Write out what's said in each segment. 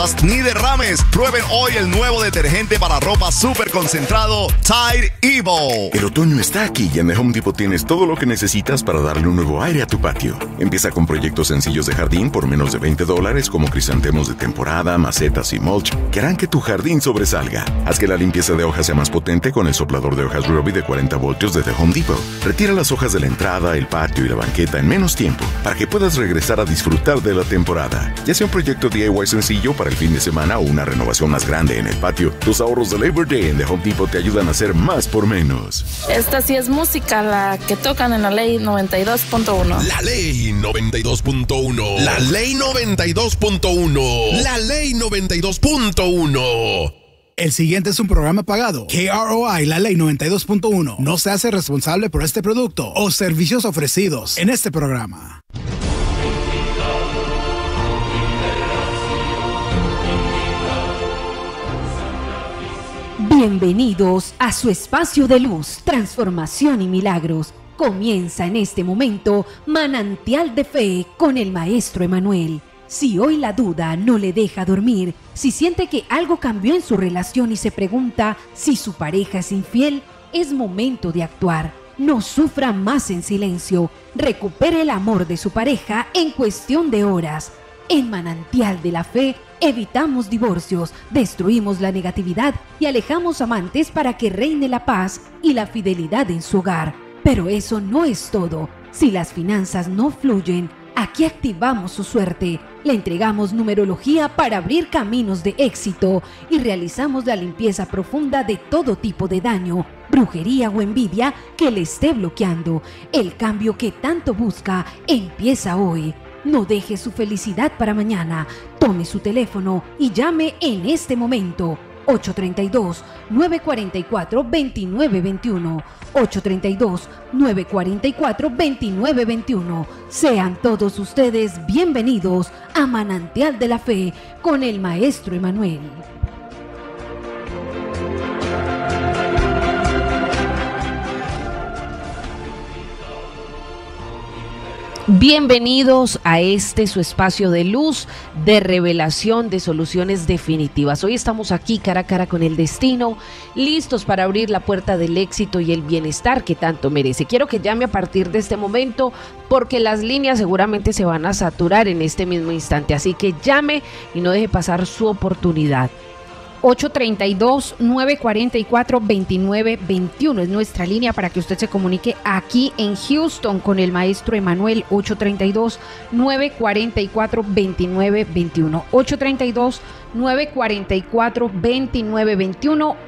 manchadas ni derrames. Prueben hoy el nuevo detergente para ropa súper concentrado Tide Evo. El otoño está aquí y en The Home Depot tienes todo lo que necesitas para darle un nuevo aire a tu patio. Empieza con proyectos sencillos de jardín por menos de $20 como crisantemos de temporada, macetas y mulch que harán que tu jardín sobresalga. Haz que la limpieza de hojas sea más potente con el soplador de hojas Ryobi de 40 voltios de The Home Depot. Retira las hojas de la entrada, el patio y la banqueta en menos tiempo para que puedas regresar a disfrutar de la temporada. Ya sea un proyecto DIY sencillo para el fin de semana o una renovación más grande en el patio, tus ahorros de Labor Day en The Home Depot te ayudan a hacer más por menos. Esta sí es música, la que tocan en la Ley 92.1. La Ley 92.1. La Ley 92.1. La Ley 92.1. El siguiente es un programa pagado. KROI, la Ley 92.1, no se hace responsable por este producto o servicios ofrecidos en este programa. Bienvenidos a su espacio de luz, transformación y milagros. Comienza en este momento Manantial de Fe con el Maestro Emanuel. Si hoy la duda no le deja dormir, si siente que algo cambió en su relación y se pregunta si su pareja es infiel, es momento de actuar. No sufra más en silencio. Recupere el amor de su pareja en cuestión de horas. En Manantial de la Fe evitamos divorcios, destruimos la negatividad y alejamos amantes para que reine la paz y la fidelidad en su hogar. Pero eso no es todo. Si las finanzas no fluyen, aquí activamos su suerte, le entregamos numerología para abrir caminos de éxito y realizamos la limpieza profunda de todo tipo de daño, brujería o envidia que le esté bloqueando. El cambio que tanto busca empieza hoy. No deje su felicidad para mañana. Tome su teléfono y llame en este momento. 832-944-2921. 832-944-2921. Sean todos ustedes bienvenidos a Manantial de la Fe con el Maestro Emanuel. Bienvenidos a este su espacio de luz, de revelación, de soluciones definitivas. Hoy estamos aquí cara a cara con el destino, listos para abrir la puerta del éxito y el bienestar que tanto merece. Quiero que llame a partir de este momento porque las líneas seguramente se van a saturar en este mismo instante. Así que llame y no deje pasar su oportunidad. 832-944-2921 es nuestra línea para que usted se comunique aquí en Houston con el Maestro Emanuel. 832-944-2921. 832-944-2921.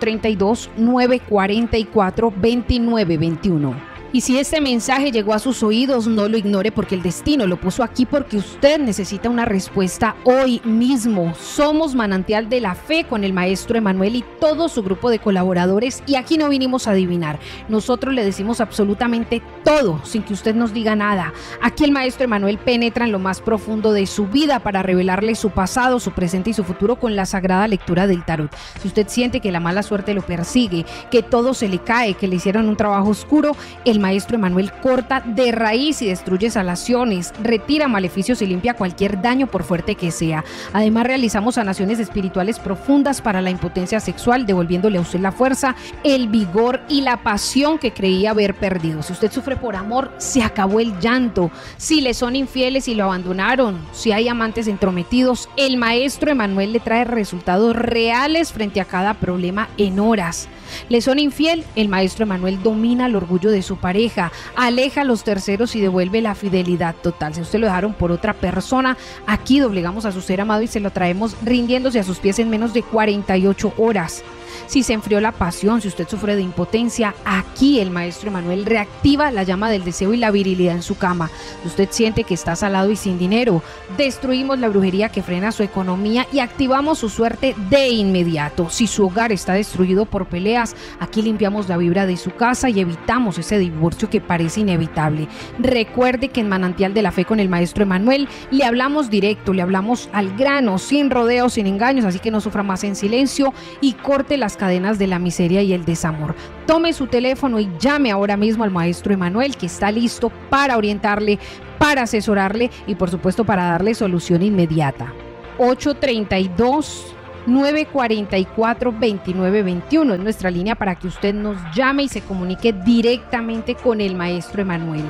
832-944-2921. Y si este mensaje llegó a sus oídos, no lo ignore porque el destino lo puso aquí porque usted necesita una respuesta hoy mismo. Somos Manantial de la Fe con el Maestro Emanuel y todo su grupo de colaboradores y aquí no vinimos a adivinar. Nosotros le decimos absolutamente todo sin que usted nos diga nada. Aquí el Maestro Emanuel penetra en lo más profundo de su vida para revelarle su pasado, su presente y su futuro con la sagrada lectura del tarot. Si usted siente que la mala suerte lo persigue, que todo se le cae, que le hicieron un trabajo oscuro, el Maestro Emanuel corta de raíz y destruye salaciones, retira maleficios y limpia cualquier daño por fuerte que sea. Además realizamos sanaciones espirituales profundas para la impotencia sexual, devolviéndole a usted la fuerza, el vigor y la pasión que creía haber perdido. Si usted sufre por amor, se acabó el llanto. Si le son infieles y lo abandonaron, si hay amantes entrometidos, el Maestro Emanuel le trae resultados reales frente a cada problema en horas. Le son infiel, el Maestro Emanuel domina el orgullo de su pareja, aleja a los terceros y devuelve la fidelidad total. Si usted lo dejaron por otra persona, aquí doblegamos a su ser amado y se lo traemos rindiéndose a sus pies en menos de 48 horas. Si se enfrió la pasión, si usted sufre de impotencia, aquí el Maestro Emanuel reactiva la llama del deseo y la virilidad en su cama. Si usted siente que está salado y sin dinero, destruimos la brujería que frena su economía y activamos su suerte de inmediato. Si su hogar está destruido por peleas, aquí limpiamos la vibra de su casa y evitamos ese divorcio que parece inevitable. Recuerde que en Manantial de la Fe con el Maestro Emanuel le hablamos directo, le hablamos al grano, sin rodeos, sin engaños, así que no sufra más en silencio y corte las cadenas de la miseria y el desamor. Tome su teléfono y llame ahora mismo al Maestro Emanuel, que está listo para orientarle, para asesorarle y por supuesto para darle solución inmediata. 832-944-2921 es nuestra línea para que usted nos llame y se comunique directamente con el maestro Emanuel.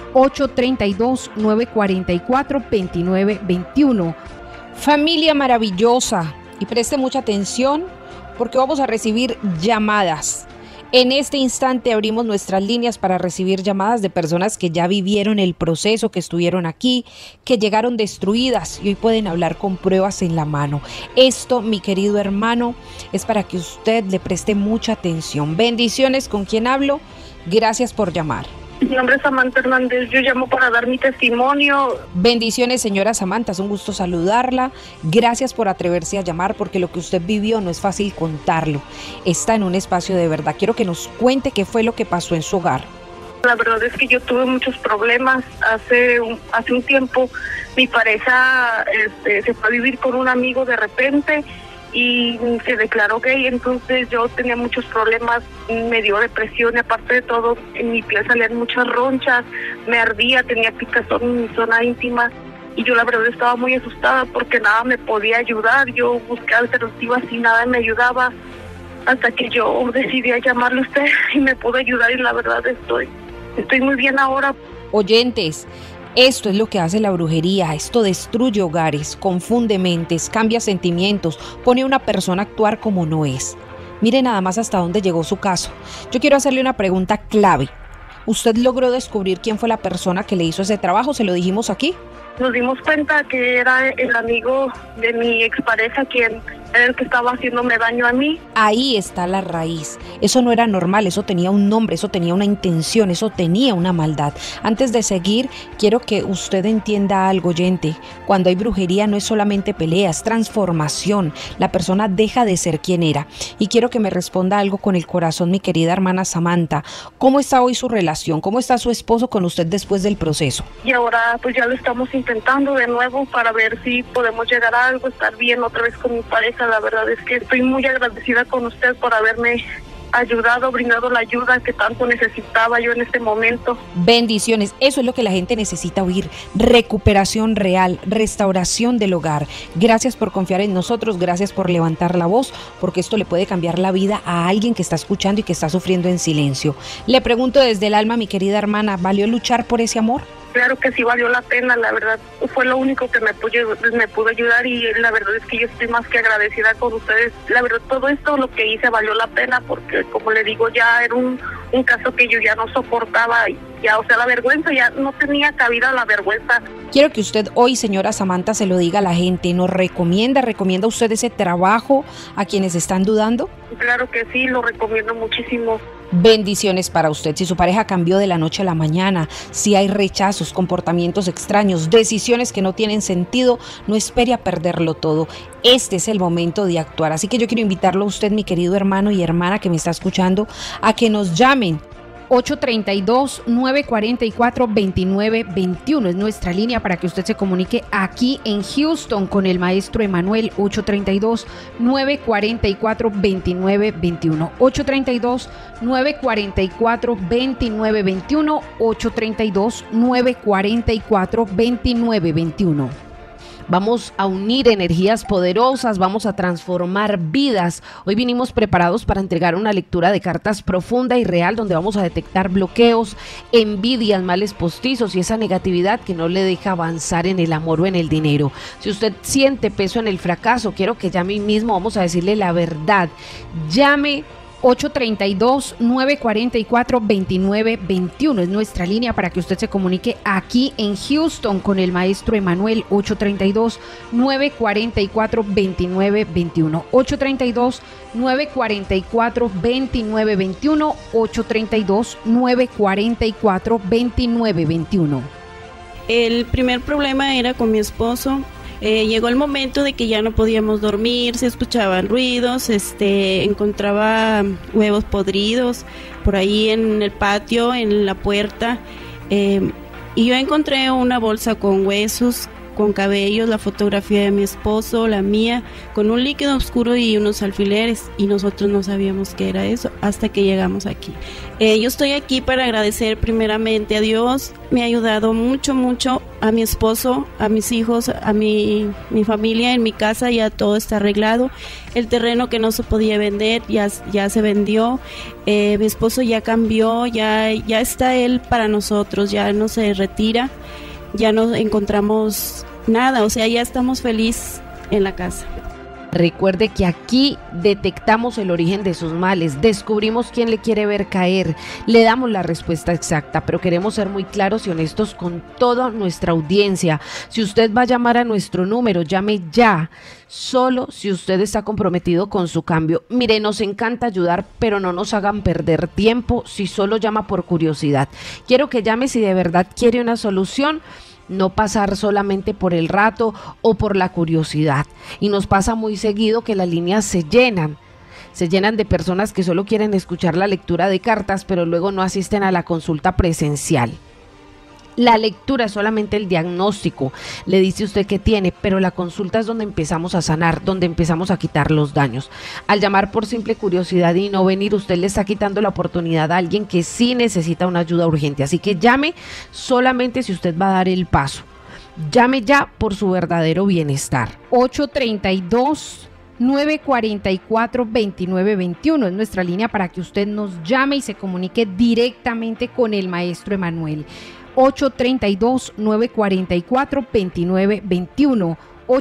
832-944-2921. Familia maravillosa, y preste mucha atención porque vamos a recibir llamadas. En este instante abrimos nuestras líneas para recibir llamadas de personas que ya vivieron el proceso, que estuvieron aquí, que llegaron destruidas y hoy pueden hablar con pruebas en la mano. Esto, mi querido hermano, es para que usted le preste mucha atención. Bendiciones, ¿con quién hablo? Gracias por llamar. Mi nombre es Samantha Hernández, yo llamo para dar mi testimonio. Bendiciones, señora Samantha, es un gusto saludarla. Gracias por atreverse a llamar porque lo que usted vivió no es fácil contarlo. Está en un espacio de verdad. Quiero que nos cuente qué fue lo que pasó en su hogar. La verdad es que yo tuve muchos problemas. Hace un tiempo mi pareja se fue a vivir con un amigo de repente y se declaró gay, entonces yo tenía muchos problemas, me dio depresión y aparte de todo en mi piel salían muchas ronchas, me ardía, tenía picazón en mi zona íntima y yo la verdad estaba muy asustada porque nada me podía ayudar. Yo busqué alternativas y nada me ayudaba hasta que yo decidí llamarle a usted y me pudo ayudar y la verdad estoy muy bien ahora. Oyentes, esto es lo que hace la brujería. Esto destruye hogares, confunde mentes, cambia sentimientos, pone a una persona a actuar como no es. Mire nada más hasta dónde llegó su caso. Yo quiero hacerle una pregunta clave. ¿Usted logró descubrir quién fue la persona que le hizo ese trabajo? ¿Se lo dijimos aquí? Nos dimos cuenta que era el amigo de mi expareja quien era el que estaba haciéndome daño a mí. Ahí está la raíz. Eso no era normal, eso tenía un nombre, eso tenía una intención, eso tenía una maldad. Antes de seguir, quiero que usted entienda algo, oyente. Cuando hay brujería no es solamente pelea, es transformación. La persona deja de ser quien era. Y quiero que me responda algo con el corazón, mi querida hermana Samantha. ¿Cómo está hoy su relación? ¿Cómo está su esposo con usted después del proceso? Y ahora pues ya lo estamos intentando de nuevo para ver si podemos llegar a algo, estar bien otra vez con mi pareja. La verdad es que estoy muy agradecida con usted por haberme ayudado, brindado la ayuda que tanto necesitaba yo en este momento. Bendiciones, eso es lo que la gente necesita oír. Recuperación real, restauración del hogar. Gracias por confiar en nosotros, gracias por levantar la voz, porque esto le puede cambiar la vida a alguien que está escuchando y que está sufriendo en silencio. Le pregunto desde el alma, mi querida hermana, ¿valió luchar por ese amor? Claro que sí valió la pena, la verdad fue lo único que me pudo ayudar y la verdad es que yo estoy más que agradecida con ustedes. La verdad todo esto lo que hice valió la pena porque como le digo ya era un caso que yo ya no soportaba, ya, o sea, la vergüenza, ya no tenía cabida la vergüenza. Quiero que usted hoy, señora Samantha, se lo diga a la gente. ¿Nos recomienda usted ese trabajo a quienes están dudando? Claro que sí, lo recomiendo muchísimo. Bendiciones para usted. Si su pareja cambió de la noche a la mañana, si hay rechazos, comportamientos extraños, decisiones que no tienen sentido, no espere a perderlo todo. Este es el momento de actuar. Así que yo quiero invitarlo a usted, mi querido hermano y hermana que me está escuchando, a que nos llamen. 832-944-2921 es nuestra línea para que usted se comunique aquí en Houston con el maestro Emanuel. 832-944-2921 832-944-2921 832-944-2921. Vamos a unir energías poderosas, vamos a transformar vidas. Hoy vinimos preparados para entregar una lectura de cartas profunda y real donde vamos a detectar bloqueos, envidias, males postizos y esa negatividad que no le deja avanzar en el amor o en el dinero. Si usted siente peso en el fracaso, quiero que llame mismo, vamos a decirle la verdad. Llame 832-944-2921 es nuestra línea para que usted se comunique aquí en Houston con el maestro Emanuel. 832-944-2921 832-944-2921 832-944-2921. El primer problema era con mi esposo. Llegó el momento de que ya no podíamos dormir, se escuchaban ruidos, encontraba huevos podridos por ahí en el patio, en la puerta, y yo encontré una bolsa con huesos con cabellos, la fotografía de mi esposo, la mía, con un líquido oscuro y unos alfileres, y nosotros no sabíamos qué era eso hasta que llegamos aquí. Yo estoy aquí para agradecer primeramente a Dios. Me ha ayudado mucho, mucho, a mi esposo, a mis hijos, a mi familia. En mi casa ya todo está arreglado. El terreno que no se podía vender ya se vendió. Mi esposo ya cambió, ya está él para nosotros, ya no se retira, ya no encontramos nada, o sea, ya estamos felices en la casa. Recuerde que aquí detectamos el origen de sus males, descubrimos quién le quiere ver caer, le damos la respuesta exacta, pero queremos ser muy claros y honestos con toda nuestra audiencia. Si usted va a llamar a nuestro número, llame ya, solo si usted está comprometido con su cambio. Mire, nos encanta ayudar, pero no nos hagan perder tiempo si solo llama por curiosidad. Quiero que llame si de verdad quiere una solución, no pasar solamente por el rato o por la curiosidad. Y nos pasa muy seguido que las líneas se llenan de personas que solo quieren escuchar la lectura de cartas, pero luego no asisten a la consulta presencial. La lectura es solamente el diagnóstico, le dice usted que tiene, pero la consulta es donde empezamos a sanar, donde empezamos a quitar los daños. Al llamar por simple curiosidad y no venir, usted le está quitando la oportunidad a alguien que sí necesita una ayuda urgente. Así que llame solamente si usted va a dar el paso. Llame ya por su verdadero bienestar. 832-944-2921 es nuestra línea para que usted nos llame y se comunique directamente con el maestro Emanuel. 832-944-2921.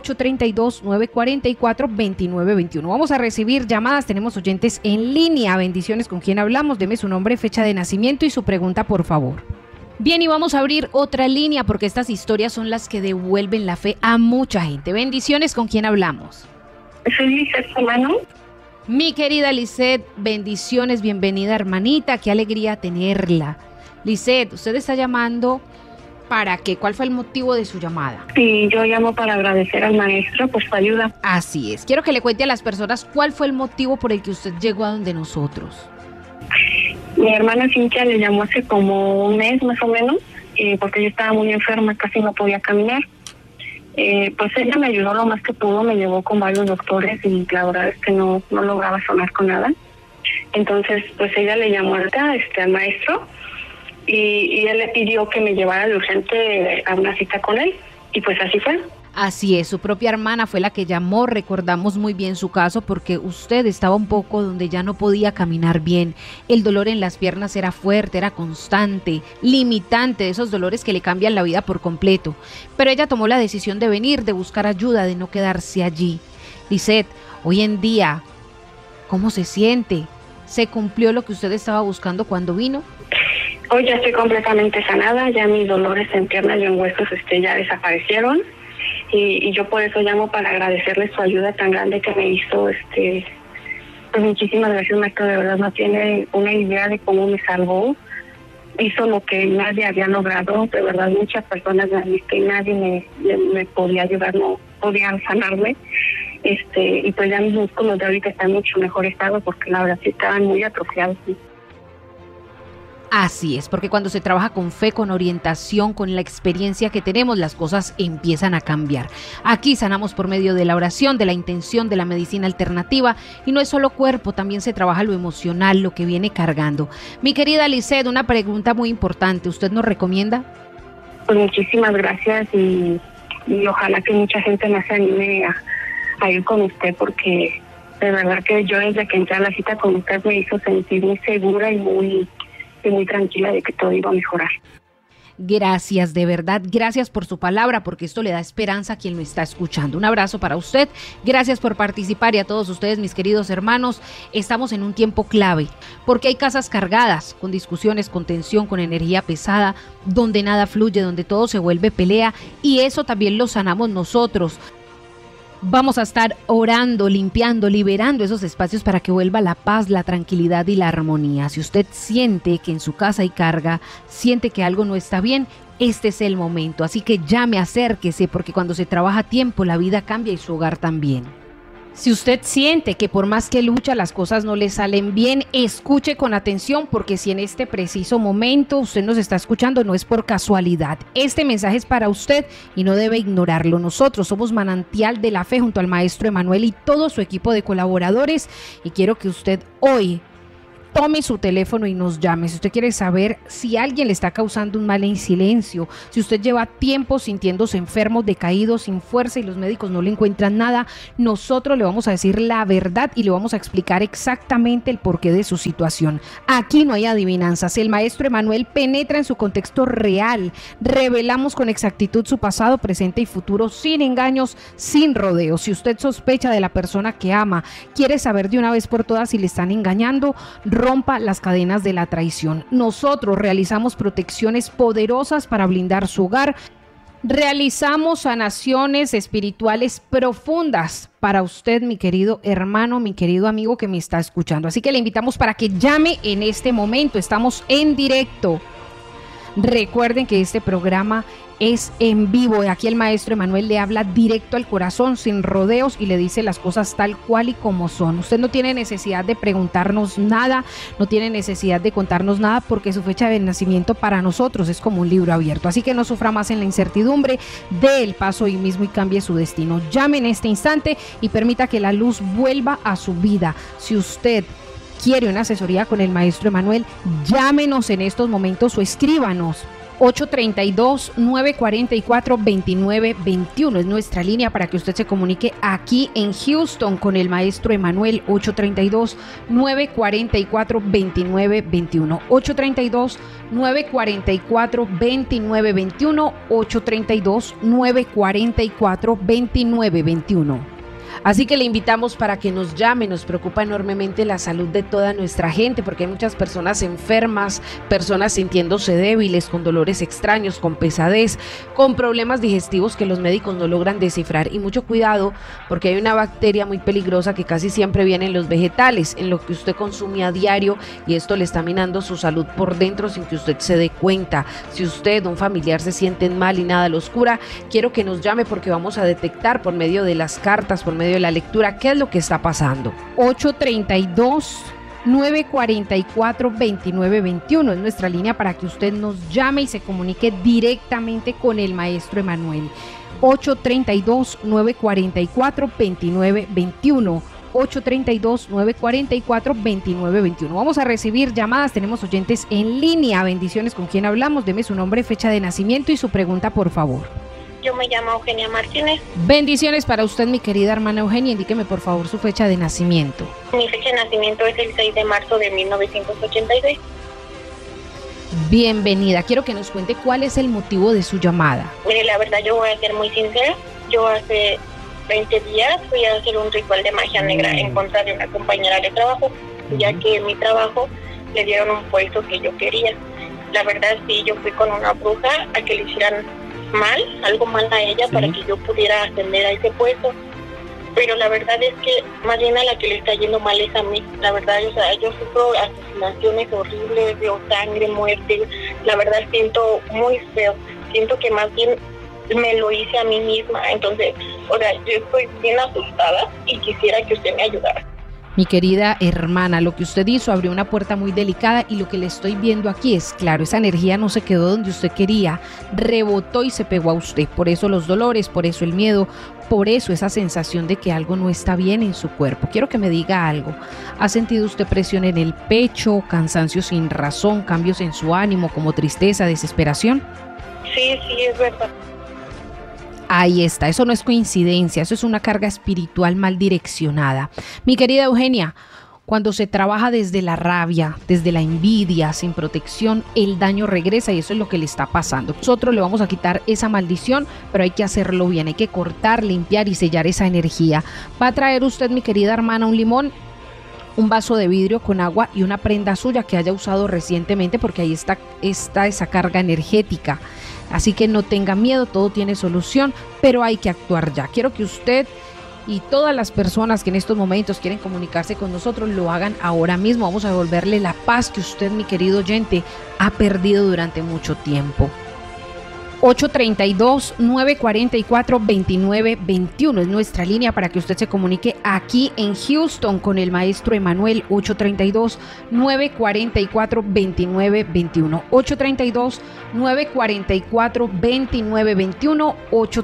832-944-2921. Vamos a recibir llamadas, tenemos oyentes en línea. Bendiciones, ¿con quién hablamos? Deme su nombre, fecha de nacimiento y su pregunta, por favor. Bien, y vamos a abrir otra línea porque estas historias son las que devuelven la fe a mucha gente. Bendiciones, ¿con quién hablamos? Soy Lisette Solano. Mi querida Lisette, bendiciones, bienvenida hermanita, qué alegría tenerla. Lisette, usted está llamando ¿para qué? ¿Cuál fue el motivo de su llamada? Sí, yo llamo para agradecer al maestro por su ayuda. Así es. Quiero que le cuente a las personas cuál fue el motivo por el que usted llegó a donde nosotros. Mi hermana Cintia le llamó hace como un mes más o menos, porque yo estaba muy enferma, casi no podía caminar. Pues ella me ayudó lo más que pudo, me llevó con varios doctores y la verdad es que no lograba sonar con nada. Entonces, pues ella le llamó al maestro y él le pidió que me llevara de urgente a una cita con él, y pues así fue. Así es, su propia hermana fue la que llamó, recordamos muy bien su caso porque usted estaba un poco donde ya no podía caminar bien, el dolor en las piernas era fuerte, era constante, limitante, de esos dolores que le cambian la vida por completo, pero ella tomó la decisión de venir, de buscar ayuda, de no quedarse allí. Lisette, hoy en día, ¿cómo se siente? ¿Se cumplió lo que usted estaba buscando cuando vino? Hoy ya estoy completamente sanada, ya mis dolores en piernas y en huesos ya desaparecieron, y yo por eso llamo para agradecerle su ayuda tan grande que me hizo. Pues muchísimas gracias, maestro, de verdad no tiene una idea de cómo me salvó, hizo lo que nadie había logrado, de verdad muchas personas me han visto y nadie me podía ayudar, no podían sanarme, y pues ya mis músculos de ahorita están en mucho mejor estado porque la verdad sí estaban muy atrofiados. ¿Sí? Así es, porque cuando se trabaja con fe, con orientación, con la experiencia que tenemos, las cosas empiezan a cambiar. Aquí sanamos por medio de la oración, de la intención, de la medicina alternativa, y no es solo cuerpo, también se trabaja lo emocional, lo que viene cargando. Mi querida Lisette, una pregunta muy importante, ¿usted nos recomienda? Pues muchísimas gracias y ojalá que mucha gente más se anime a ir con usted, porque de verdad que yo desde que entré a la cita con usted me hizo sentir muy segura y muy tranquila de que todo iba a mejorar. Gracias, de verdad, gracias por su palabra, porque esto le da esperanza a quien lo está escuchando. Un abrazo para usted, gracias por participar, y a todos ustedes, mis queridos hermanos. Estamos en un tiempo clave, porque hay casas cargadas, con discusiones, con tensión, con energía pesada, donde nada fluye, donde todo se vuelve pelea, y eso también lo sanamos nosotros. Vamos a estar orando, limpiando, liberando esos espacios para que vuelva la paz, la tranquilidad y la armonía. Si usted siente que en su casa hay carga, siente que algo no está bien, este es el momento. Así que llame, acérquese, porque cuando se trabaja a tiempo, la vida cambia y su hogar también. Si usted siente que por más que lucha las cosas no le salen bien, escuche con atención, porque si en este preciso momento usted nos está escuchando, no es por casualidad. Este mensaje es para usted y no debe ignorarlo. Nosotros somos Manantial de la Fe junto al maestro Emanuel y todo su equipo de colaboradores, y quiero que usted hoy tome su teléfono y nos llame. Si usted quiere saber si alguien le está causando un mal en silencio, si usted lleva tiempo sintiéndose enfermo, decaído, sin fuerza y los médicos no le encuentran nada, nosotros le vamos a decir la verdad y le vamos a explicar exactamente el porqué de su situación. Aquí no hay adivinanzas. El maestro Emanuel penetra en su contexto real. Revelamos con exactitud su pasado, presente y futuro, sin engaños, sin rodeos. Si usted sospecha de la persona que ama, quiere saber de una vez por todas si le están engañando, rompa las cadenas de la traición. Nosotros realizamos protecciones poderosas para blindar su hogar. Realizamos sanaciones espirituales profundas para usted, mi querido hermano, mi querido amigo que me está escuchando. Así que le invitamos para que llame en este momento. Estamos en directo. Recuerden que este programa es en vivo. Aquí el maestro Emanuel le habla directo al corazón, sin rodeos, y le dice las cosas tal cual y como son. Usted no tiene necesidad de preguntarnos nada, no tiene necesidad de contarnos nada, porque su fecha de nacimiento para nosotros es como un libro abierto. Así que no sufra más en la incertidumbre, dé el paso hoy mismo y cambie su destino. Llame en este instante y permita que la luz vuelva a su vida. Si usted quiere una asesoría con el maestro Emanuel, llámenos en estos momentos o escríbanos. 832-944-2921 es nuestra línea para que usted se comunique aquí en Houston con el maestro Emanuel. 832-944-2921 832-944-2921 832-944-2921. Así que le invitamos para que nos llame. Nos preocupa enormemente la salud de toda nuestra gente, porque hay muchas personas enfermas, personas sintiéndose débiles, con dolores extraños, con pesadez, con problemas digestivos que los médicos no logran descifrar. Y mucho cuidado, porque hay una bacteria muy peligrosa que casi siempre viene en los vegetales, en lo que usted consume a diario, y esto le está minando su salud por dentro sin que usted se dé cuenta. Si usted o un familiar se sienten mal y nada los cura, quiero que nos llame, porque vamos a detectar por medio de las cartas, por medio de la lectura, qué es lo que está pasando. 832-944-2921 es nuestra línea para que usted nos llame y se comunique directamente con el maestro Emanuel. 832-944-2921 832-944-2921. Vamos a recibir llamadas, tenemos oyentes en línea. Bendiciones, ¿con quién hablamos? Deme su nombre, fecha de nacimiento y su pregunta, por favor. Yo me llamo Eugenia Martínez. Bendiciones para usted, mi querida hermana Eugenia. Indíqueme, por favor, su fecha de nacimiento. Mi fecha de nacimiento es el 6 de marzo de 1986. Bienvenida. Quiero que nos cuente cuál es el motivo de su llamada. Mire, la verdad, yo voy a ser muy sincera. Yo hace 20 días fui a hacer un ritual de magia negra en contra de una compañera de trabajo, ya que en mi trabajo le dieron un puesto que yo quería. La verdad, sí, yo fui con una bruja a que le hicieran algo mal a ella, para que yo pudiera ascender a ese puesto, pero la verdad es que más bien a la que le está yendo mal es a mí. La verdad, o sea, yo sufro asesinaciones horribles, veo sangre, muerte. La verdad siento muy feo, siento que más bien me lo hice a mí misma. Entonces, o sea, yo estoy bien asustada y quisiera que usted me ayudara. Mi querida hermana, lo que usted hizo abrió una puerta muy delicada, y lo que le estoy viendo aquí es claro, esa energía no se quedó donde usted quería, rebotó y se pegó a usted. Por eso los dolores, por eso el miedo, por eso esa sensación de que algo no está bien en su cuerpo. Quiero que me diga algo. ¿Ha sentido usted presión en el pecho, cansancio sin razón, cambios en su ánimo como tristeza, desesperación? Sí, es verdad. Ahí está, eso no es coincidencia, eso es una carga espiritual mal direccionada. Mi querida Eugenia, cuando se trabaja desde la rabia, desde la envidia, sin protección, el daño regresa, y eso es lo que le está pasando. Nosotros le vamos a quitar esa maldición, pero hay que hacerlo bien, hay que cortar, limpiar y sellar esa energía. Va a traer usted, mi querida hermana, un limón, un vaso de vidrio con agua y una prenda suya que haya usado recientemente, porque ahí está esa carga energética. Así que no tenga miedo, todo tiene solución, pero hay que actuar ya. Quiero que usted y todas las personas que en estos momentos quieren comunicarse con nosotros lo hagan ahora mismo. Vamos a devolverle la paz que usted, mi querido oyente, ha perdido durante mucho tiempo. 832-944-2921 es nuestra línea para que usted se comunique aquí en Houston con el maestro Emanuel. 832-944-2921. 832-944-2921.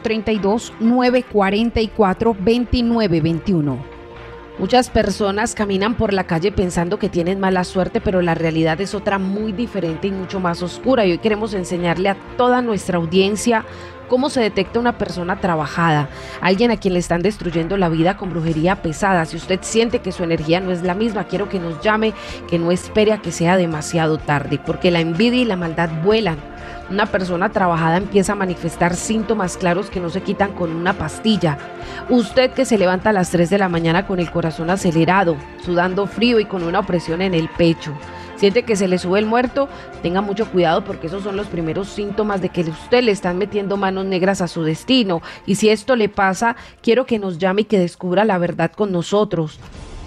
832-944-2921. Muchas personas caminan por la calle pensando que tienen mala suerte, pero la realidad es otra muy diferente y mucho más oscura. Y hoy queremos enseñarle a toda nuestra audiencia cómo se detecta una persona trabajada, alguien a quien le están destruyendo la vida con brujería pesada. Si usted siente que su energía no es la misma, quiero que nos llame, que no espere a que sea demasiado tarde, porque la envidia y la maldad vuelan. Una persona trabajada empieza a manifestar síntomas claros que no se quitan con una pastilla. Usted que se levanta a las 3 de la mañana con el corazón acelerado, sudando frío y con una opresión en el pecho. Siente que se le sube el muerto, tenga mucho cuidado porque esos son los primeros síntomas de que usted le están metiendo manos negras a su destino. Y si esto le pasa, quiero que nos llame y que descubra la verdad con nosotros.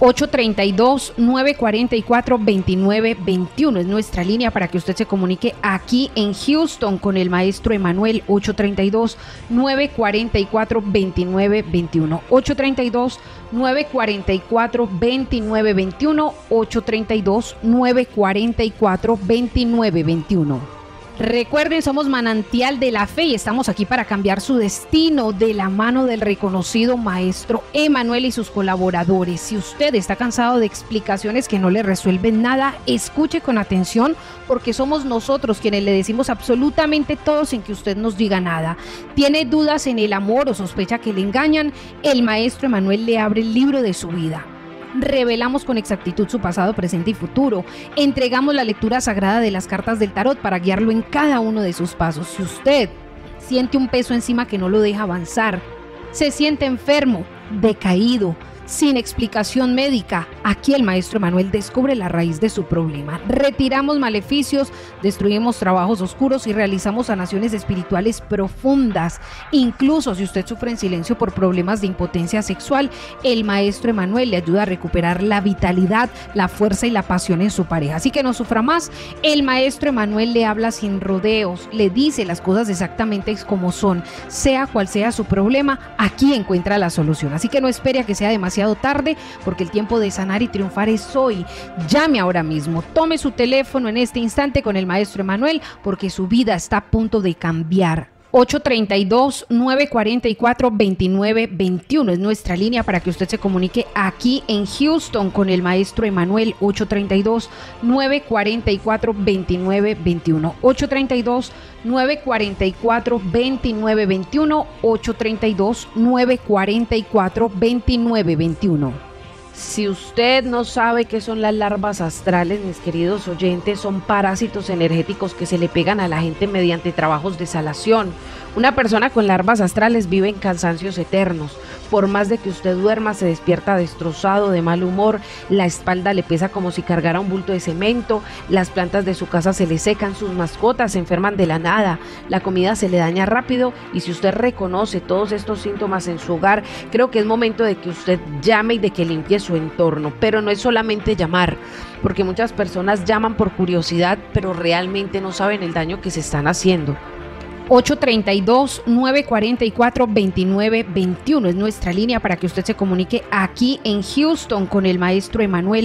832-944-2921 es nuestra línea para que usted se comunique aquí en Houston con el maestro Emanuel. 832-944-2921. 832-944-2921. 832-944-2921. Recuerden, somos Manantial de la Fe y estamos aquí para cambiar su destino de la mano del reconocido maestro Emanuel y sus colaboradores. Si usted está cansado de explicaciones que no le resuelven nada, escuche con atención porque somos nosotros quienes le decimos absolutamente todo sin que usted nos diga nada. ¿Tiene dudas en el amor o sospecha que le engañan? El maestro Emanuel le abre el libro de su vida. Revelamos con exactitud su pasado, presente y futuro. Entregamos la lectura sagrada de las cartas del tarot para guiarlo en cada uno de sus pasos. Si usted siente un peso encima que no lo deja avanzar, se siente enfermo, decaído, sin explicación médica, aquí el maestro Emanuel descubre la raíz de su problema. Retiramos maleficios, destruimos trabajos oscuros y realizamos sanaciones espirituales profundas. Incluso si usted sufre en silencio por problemas de impotencia sexual, el maestro Emanuel le ayuda a recuperar la vitalidad, la fuerza y la pasión en su pareja. Así que no sufra más, el maestro Emanuel le habla sin rodeos, le dice las cosas exactamente como son. Sea cual sea su problema, aquí encuentra la solución. Así que no espere a que sea demasiado tarde, porque el tiempo de sanar y triunfar es hoy. Llame ahora mismo, tome su teléfono en este instante con el maestro Emanuel, porque su vida está a punto de cambiar. 832-944-2921 es nuestra línea para que usted se comunique aquí en Houston con el maestro Emanuel. 832-944-2921. 832-944-2921. 832-944-2921. Si usted no sabe qué son las larvas astrales, mis queridos oyentes, son parásitos energéticos que se le pegan a la gente mediante trabajos de salación. Una persona con larvas astrales vive en cansancios eternos. Por más de que usted duerma, se despierta destrozado, de mal humor, la espalda le pesa como si cargara un bulto de cemento, las plantas de su casa se le secan, sus mascotas se enferman de la nada, la comida se le daña rápido. Y si usted reconoce todos estos síntomas en su hogar, creo que es momento de que usted llame y de que limpie su entorno. Pero no es solamente llamar, porque muchas personas llaman por curiosidad, pero realmente no saben el daño que se están haciendo. 832-944-2921 es nuestra línea para que usted se comunique aquí en Houston con el maestro Emanuel.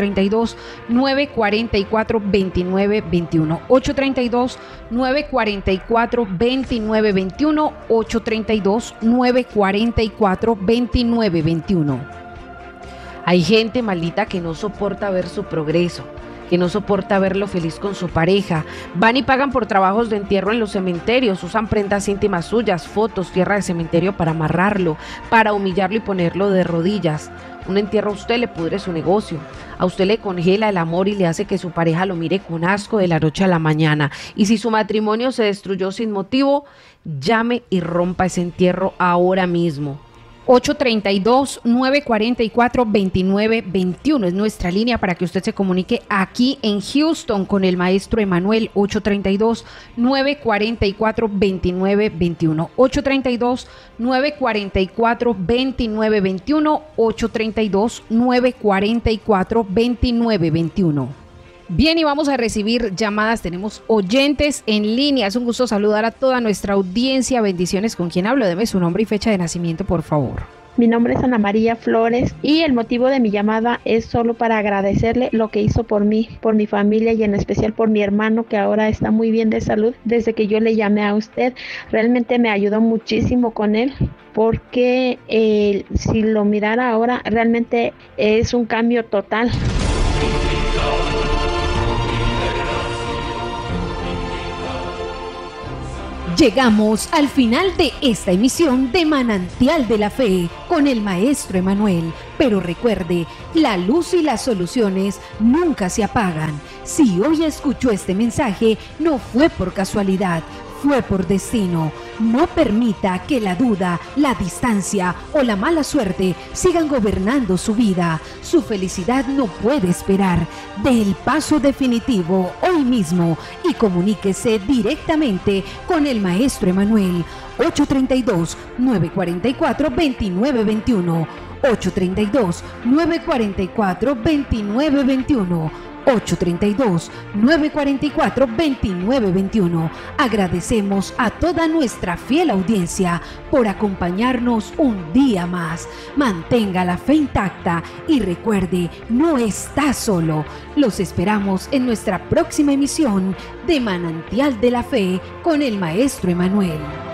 832-944-2921. 832-944-2921. 832-944-2921. Hay gente maldita que no soporta ver su progreso, que no soporta verlo feliz con su pareja. Van y pagan por trabajos de entierro en los cementerios, usan prendas íntimas suyas, fotos, tierra de cementerio para amarrarlo, para humillarlo y ponerlo de rodillas. Un entierro a usted le pudre su negocio, a usted le congela el amor y le hace que su pareja lo mire con asco de la noche a la mañana. Y si su matrimonio se destruyó sin motivo, llame y rompa ese entierro ahora mismo. 832-944-2921 es nuestra línea para que usted se comunique aquí en Houston con el maestro Emanuel. 832-944-2921. 832-944-2921. 832-944-2921. Bien, y vamos a recibir llamadas. Tenemos oyentes en línea. Es un gusto saludar a toda nuestra audiencia. Bendiciones. ¿Con quién hablo? Deme su nombre y fecha de nacimiento, por favor. Mi nombre es Ana María Flores y el motivo de mi llamada es solo para agradecerle lo que hizo por mí, por mi familia y en especial por mi hermano, que ahora está muy bien de salud. Desde que yo le llamé a usted, realmente me ayudó muchísimo con él, porque si lo mirara ahora, realmente es un cambio total. Llegamos al final de esta emisión de Manantial de la Fe con el Maestro Emanuel. Pero recuerde, la luz y las soluciones nunca se apagan. Si hoy escuchó este mensaje, no fue por casualidad, fue por destino. No permita que la duda, la distancia o la mala suerte sigan gobernando su vida. Su felicidad no puede esperar. Dé el paso definitivo hoy mismo y comuníquese directamente con el Maestro Emanuel. 832-944-2921. 832-944-2921. 832-944-2921. Agradecemos a toda nuestra fiel audiencia por acompañarnos un día más. Mantenga la fe intacta y recuerde, no está solo. Los esperamos en nuestra próxima emisión de Manantial de la Fe con el Maestro Emanuel.